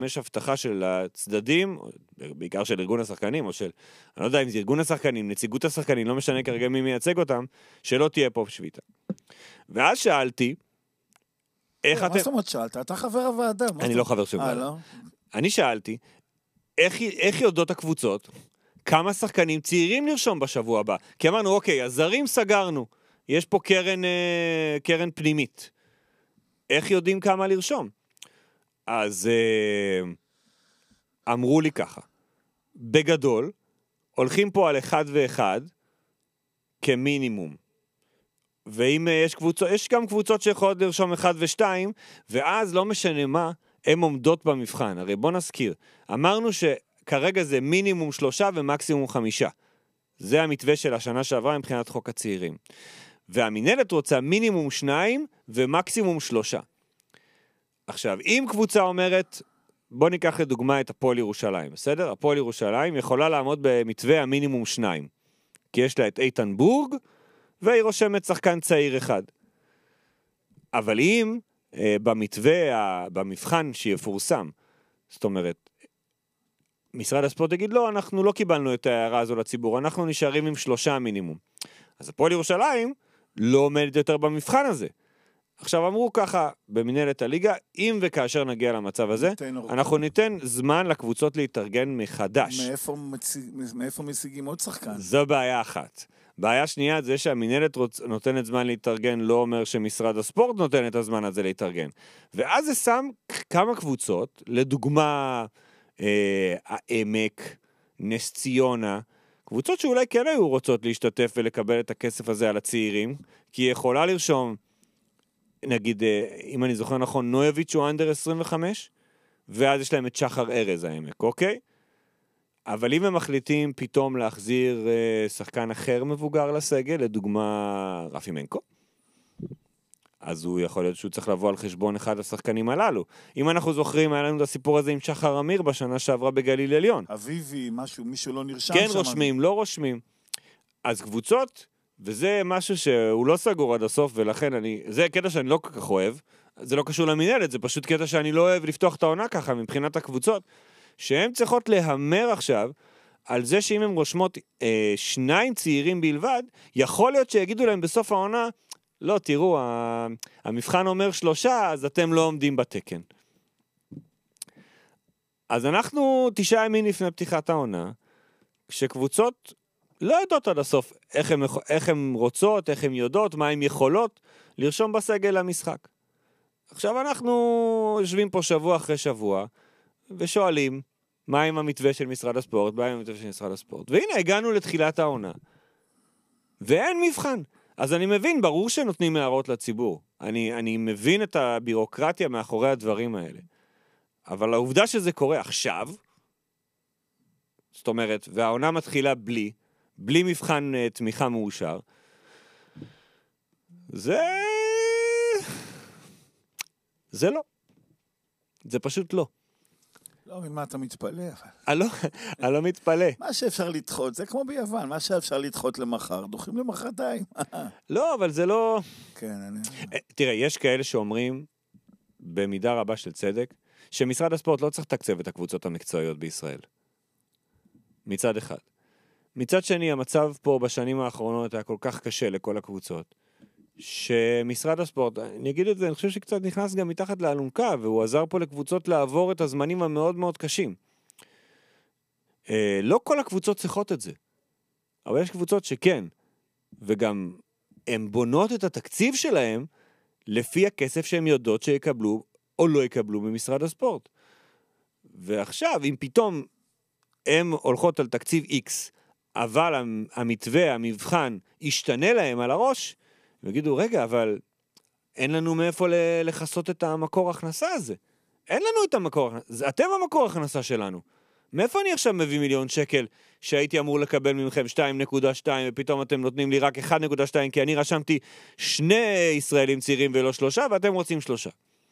יש הבטחה של הצדדים, בעיקר של ארגון השחקנים, או של, אני לא יודע אם זה ארגון השחקנים, נציגות השחקנים, לא משנה כרגע מי מייצג אותם, שלא תהיה פה שביתה. ואז שאלתי, איך אתם... מה זאת אומרת שאלת? אתה חבר הוועדה. אני לא חבר של ועדה. לא? אני שאלתי, איך יודעות הקבוצות, כמה שחקנים צעירים לרשום בשבוע הבא? כי אמרנו, אוקיי, הזרים סגרנו, יש פה קרן פנימית. איך יודעים כמה לרשום? אז אמרו לי ככה, בגדול, הולכים פה על 1 ו1 כמינימום. ואם יש קבוצות, יש גם קבוצות שיכולות לרשום 1 ו2, ואז לא משנה מה, הן עומדות במבחן. הרי בוא נזכיר, אמרנו שכרגע זה מינימום 3 ומקסימום 5. זה המתווה של השנה שעברה מבחינת חוק הצעירים. והמנהלת רוצה מינימום 2 ומקסימום 3. עכשיו, אם קבוצה אומרת, בוא ניקח לדוגמה את הפועל ירושלים, בסדר? הפועל ירושלים יכולה לעמוד במתווה המינימום 2, כי יש לה את איתן בורג, והיא רושמת שחקן צעיר אחד. אבל אם במתווה, במבחן שיפורסם, זאת אומרת, משרד הספורט יגיד, לא, אנחנו לא קיבלנו את ההערה הזו לציבור, אנחנו נשארים עם 3 מינימום. אז הפועל ירושלים לא עומדת יותר במבחן הזה. עכשיו אמרו ככה, במנהלת הליגה, אם וכאשר נגיע למצב הזה, אנחנו ניתן זמן לקבוצות להתארגן מחדש. מאיפה משיגים עוד שחקן? זו בעיה אחת. בעיה שנייה זה שהמנהלת נותנת זמן להתארגן, לא אומר שמשרד הספורט נותן את הזמן הזה להתארגן. ואז זה שם כמה קבוצות, לדוגמה העמק, נס ציונה, קבוצות שאולי כן היו רוצות להשתתף ולקבל את הכסף הזה על הצעירים, כי היא יכולה לרשום, נגיד, אם אני זוכר נכון, נויביץ' הוא אנדר 25, ואז יש להם את שחר ארז העמק, אוקיי? אבל אם הם מחליטים פתאום להחזיר שחקן אחר מבוגר לסגל, לדוגמה רפי מנקו, אז הוא יכול להיות שהוא צריך לבוא על חשבון אחד השחקנים הללו. אם אנחנו זוכרים, היה לנו את הסיפור הזה עם שחר אמיר בשנה שעברה בגליל עליון. אביבי, מישהו לא נרשם כן, רושמים, לא רושמים. אז קבוצות, וזה משהו שהוא לא סגור עד הסוף, ולכן זה קטע שאני לא כל כך אוהב, זה לא קשור למנהלת, זה פשוט קטע שאני לא אוהב לפתוח את העונה ככה, מבחינת הקבוצות, שהן צריכות להמר עכשיו, על זה שאם הן רושמות 2 צעירים בלבד, יכול להיות שיגידו להם בסוף העונה, לא, תראו, המבחן אומר 3, אז אתם לא עומדים בתקן. אז אנחנו 9 ימים לפני פתיחת העונה, כשקבוצות לא יודעות עד הסוף איך הן רוצות, איך הן יודעות, מה הן יכולות לרשום בסגל למשחק. עכשיו אנחנו יושבים פה שבוע אחרי שבוע, ושואלים, מה עם המתווה של משרד הספורט, מה עם המתווה של משרד הספורט. והנה, הגענו לתחילת העונה. ואין מבחן. אז אני מבין, ברור שנותנים הערות לציבור. אני מבין את הבירוקרטיה מאחורי הדברים האלה. אבל העובדה שזה קורה עכשיו, זאת אומרת, והעונה מתחילה בלי מבחן תמיכה מאושר, זה לא. זה פשוט לא. לא, ממה אתה מתפלא? אני לא מתפלא. מה שאפשר לדחות, זה כמו ביוון, מה שאפשר לדחות למחר, דוחים למחרתיים. לא, אבל זה לא... כן, תראה, יש כאלה שאומרים, במידה רבה של צדק, שמשרד הספורט לא צריך לתקצב את הקבוצות המקצועיות בישראל. מצד אחד. מצד שני, המצב פה בשנים האחרונות היה כל כך קשה לכל הקבוצות, שמשרד הספורט, אני אגיד את זה, אני חושב שקצת נכנס גם מתחת לאלונקה, והוא עזר פה לקבוצות לעבור את הזמנים המאוד מאוד קשים. לא כל הקבוצות צריכות את זה, אבל יש קבוצות שכן, וגם הן בונות את התקציב שלהם, לפי הכסף שהן יודעות שיקבלו, או לא יקבלו ממשרד הספורט. ועכשיו, אם פתאום הן הולכות על תקציב X, אבל המתווה, המבחן, ישתנה להם על הראש, ויגידו, רגע, אבל אין לנו מאיפה לחסות את המקור הכנסה הזה. אין לנו את המקור הכנסה. אתם המקור הכנסה שלנו. מאיפה אני עכשיו מביא 1,000,000 שקל שהייתי אמור לקבל ממכם 2.2 ופתאום אתם נותנים לי רק 1.2 כי אני רשמתי 2 ישראלים צעירים ולא 3 ואתם רוצים 3.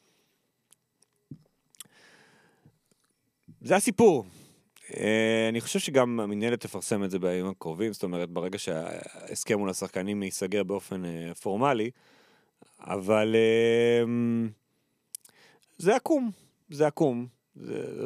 זה הסיפור. אני חושב שגם המנהלת תפרסם את זה בימים הקרובים, זאת אומרת ברגע שההסכם מול השחקנים ייסגר באופן פורמלי, אבל זה עקום, זה